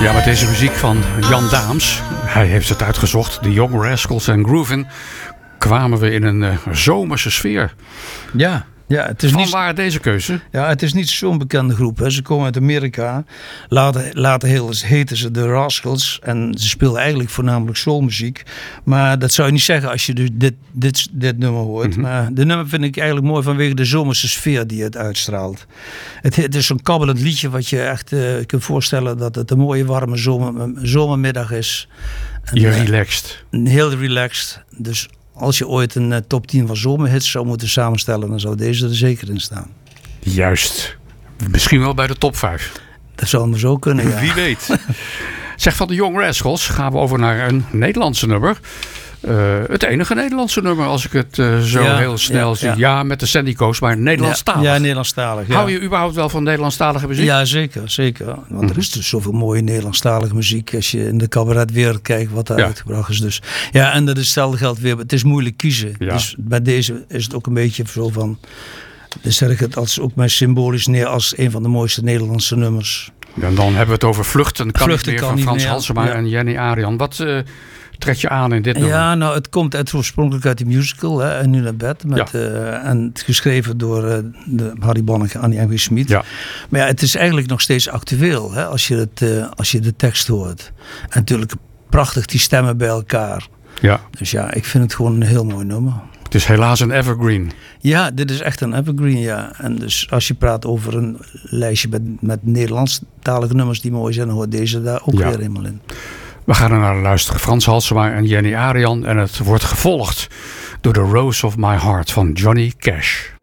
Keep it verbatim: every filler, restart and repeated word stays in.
Ja, met deze muziek van Jan Daams, hij heeft het uitgezocht, de Young Rascals en Groovin, kwamen we in een uh, zomerse sfeer. Ja, ja, het is Van niet, waar deze keuze? ja, het is niet zo'n bekende groep. Hè. Ze komen uit Amerika. Later, later heel, heten ze de Rascals. En ze speelden eigenlijk voornamelijk soulmuziek. Maar dat zou je niet zeggen als je dus dit, dit, dit nummer hoort. Mm-hmm. Maar de nummer vind ik eigenlijk mooi vanwege de zomerse sfeer die het uitstraalt. Het, het is zo'n kabbelend liedje wat je echt uh, kunt voorstellen dat het een mooie warme zomer, zomermiddag is. En, je relaxed. Uh, heel relaxed. Dus als je ooit een uh, top tien van zomerhits zou moeten samenstellen, dan zou deze er zeker in staan. Juist. Misschien wel bij de top vijf. Dat zou maar zo kunnen, ja. Wie weet. Zeg, van de Young Rascals gaan we over naar een Nederlandse nummer. Uh, het enige Nederlandse nummer, als ik het uh, zo ja, heel snel ja, zie. Ja. ja, met de Sandy Coast, maar Nederlandstalig. Ja, ja Nederlandstalig. Ja. Hou je überhaupt wel van Nederlandstalige muziek? Ja, zeker. zeker. Want mm-hmm. er is dus zoveel mooie Nederlandstalige muziek. Als je in de cabaretwereld kijkt wat daar ja. uitgebracht is. Dus. Ja, en dat is hetzelfde geldt weer. Het is moeilijk kiezen. Ja. Dus bij deze is het ook een beetje zo van. Dus zet ik het als ook maar symbolisch neer als een van de mooiste Nederlandse nummers. Ja, en dan hebben we het over Vluchten. Kan Vluchten niet meer kan van Frans Halsema ja. en Jenny Arian. Wat uh, trek je aan in dit nummer? Ja, nou, het komt uit, oorspronkelijk uit de musical, hè, En Nu naar bed. Met, ja. uh, en het geschreven door uh, de Harry Banneke en Annie M G Schmid. Ja. Maar ja, het is eigenlijk nog steeds actueel, hè, als je, het, uh, als je de tekst hoort. En natuurlijk prachtig die stemmen bij elkaar. Ja. Dus ja, ik vind het gewoon een heel mooi nummer. Het is helaas een evergreen. Ja, dit is echt een evergreen, ja. En dus als je praat over een lijstje met, met Nederlandstalige nummers die mooi zijn, dan hoort deze daar ook ja. weer helemaal in. We gaan er naar luisteren. Frans Halsema en Jenny Arian. En het wordt gevolgd door The Rose of My Heart van Johnny Cash.